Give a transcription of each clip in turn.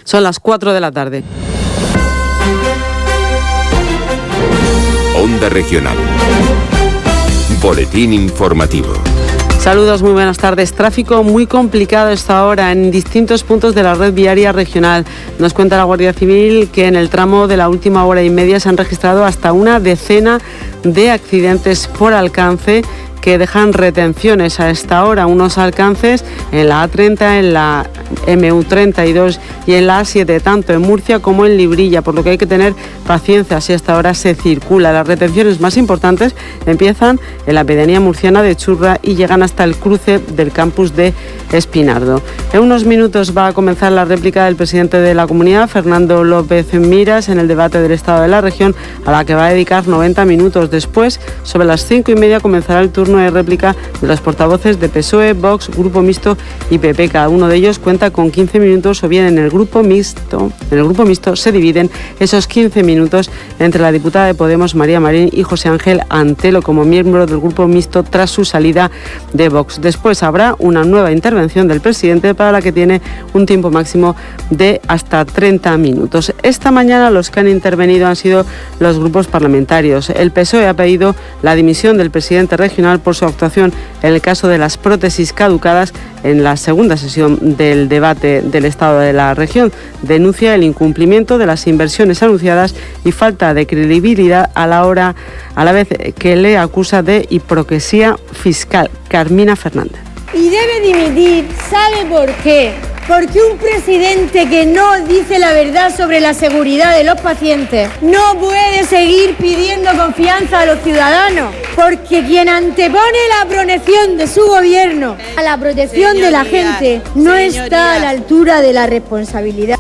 Son las 4 de la tarde. Onda Regional. Boletín informativo. Saludos, muy buenas tardes. Tráfico muy complicado esta hora en distintos puntos de la red viaria regional. Nos cuenta la Guardia Civil que en el tramo de la última hora y media se han registrado hasta una decena de accidentes por alcance que dejan retenciones a esta hora, unos alcances en la A30, en la MU32 y en la A7, tanto en Murcia como en Librilla, por lo que hay que tener paciencia si hasta ahora se circula. Las retenciones más importantes empiezan en la pedanía murciana de Churra y llegan hasta el cruce del campus de Espinardo. En unos minutos va a comenzar la réplica del presidente de la Comunidad, Fernando López Miras, en el debate del Estado de la región, a la que va a dedicar 90 minutos. Después, sobre las 5:30, comenzará el turno de réplica de los portavoces de PSOE, Vox, Grupo Mixto y PP. Cada uno de ellos cuenta con 15 minutos o bien en el Grupo Mixto se dividen esos 15 minutos entre la diputada de Podemos, María Marín, y José Ángel Antelo como miembro del Grupo Mixto tras su salida de Vox. Después habrá una nueva intervención del presidente para la que tiene un tiempo máximo de hasta 30 minutos. Esta mañana los que han intervenido han sido los grupos parlamentarios. El PSOE ha pedido la dimisión del presidente regional por su actuación en el caso de las prótesis caducadas en la segunda sesión del debate del Estado de la región. Denuncia el incumplimiento de las inversiones anunciadas y falta de credibilidad a la vez que le acusa de hipocresía fiscal. Carmina Fernández. Y debe dimitir, ¿sabe por qué? Porque un presidente que no dice la verdad sobre la seguridad de los pacientes no puede seguir pidiendo confianza a los ciudadanos, porque quien antepone la protección de su gobierno a la protección de la gente no está a la altura de la responsabilidad.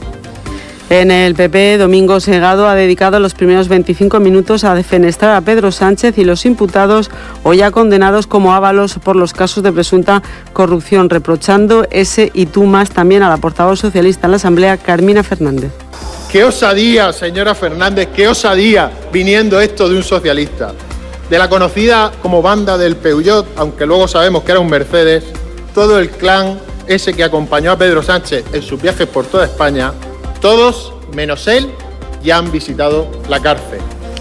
En el PP, Domingo Segado ha dedicado los primeros 25 minutos a defenestrar a Pedro Sánchez y los imputados o ya condenados como ávalos por los casos de presunta corrupción, reprochando ese y tú más también a la portavoz socialista en la Asamblea, Carmina Fernández. ¡Qué osadía, señora Fernández! ¡Qué osadía viniendo esto de un socialista! De la conocida como banda del Peugeot, aunque luego sabemos que era un Mercedes, todo el clan ese que acompañó a Pedro Sánchez en sus viajes por toda España, todos, menos él, ya han visitado la cárcel.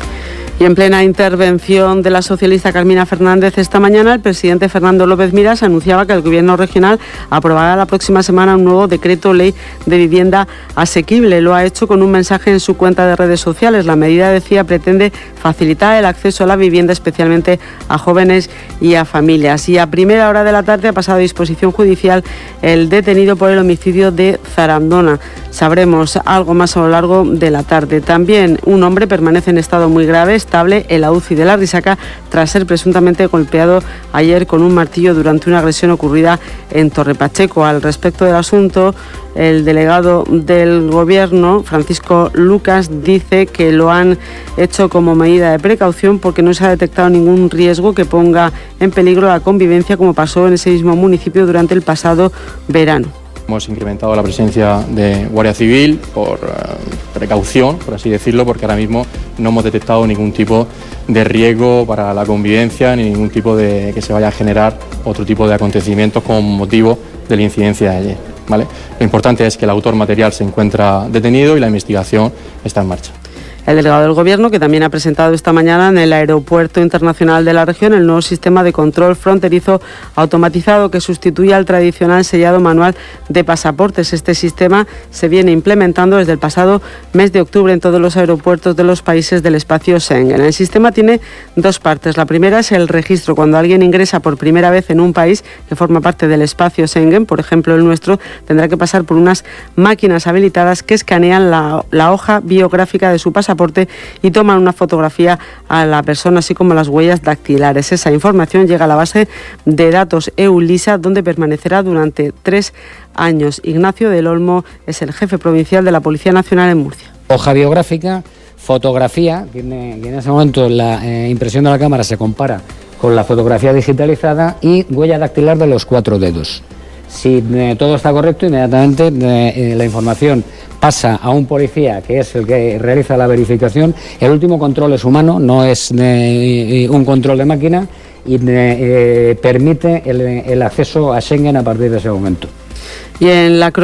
Y en plena intervención de la socialista Carmina Fernández esta mañana, el presidente Fernando López Miras anunciaba que el Gobierno regional aprobará la próxima semana un nuevo decreto ley de vivienda asequible. Lo ha hecho con un mensaje en su cuenta de redes sociales. La medida, decía, pretende facilitar el acceso a la vivienda, especialmente a jóvenes y a familias. Y a primera hora de la tarde ha pasado a disposición judicial el detenido por el homicidio de Zarandona. Sabremos algo más a lo largo de la tarde. También un hombre permanece en estado muy grave, estable en la UCI de la Risaca, tras ser presuntamente golpeado ayer con un martillo durante una agresión ocurrida en Torrepacheco. Al respecto del asunto, el delegado del Gobierno, Francisco Lucas, dice que lo han hecho como medida de precaución porque no se ha detectado ningún riesgo que ponga en peligro la convivencia, como pasó en ese mismo municipio durante el pasado verano. Hemos incrementado la presencia de Guardia Civil por precaución, por así decirlo, porque ahora mismo no hemos detectado ningún tipo de riesgo para la convivencia ni ningún tipo de que se vaya a generar otro tipo de acontecimientos con motivo de la incidencia de ayer, ¿vale? Lo importante es que el autor material se encuentra detenido y la investigación está en marcha. El delegado del Gobierno, que también ha presentado esta mañana en el Aeropuerto Internacional de la región el nuevo sistema de control fronterizo automatizado que sustituye al tradicional sellado manual de pasaportes. Este sistema se viene implementando desde el pasado mes de octubre en todos los aeropuertos de los países del espacio Schengen. El sistema tiene dos partes. La primera es el registro. Cuando alguien ingresa por primera vez en un país que forma parte del espacio Schengen, por ejemplo el nuestro, tendrá que pasar por unas máquinas habilitadas que escanean la hoja biográfica de su pasaporte y toman una fotografía a la persona, así como las huellas dactilares. Esa información llega a la base de datos EULISA, donde permanecerá durante 3 años. Ignacio del Olmo es el jefe provincial de la Policía Nacional en Murcia. Hoja biográfica, fotografía, que en ese momento la impresión de la cámara se compara con la fotografía digitalizada, y huella dactilar de los 4 dedos. Si todo está correcto, inmediatamente la información pasa a un policía, que es el que realiza la verificación. El último control es humano, no es un control de máquina, y permite el acceso a Schengen a partir de ese momento. Y en la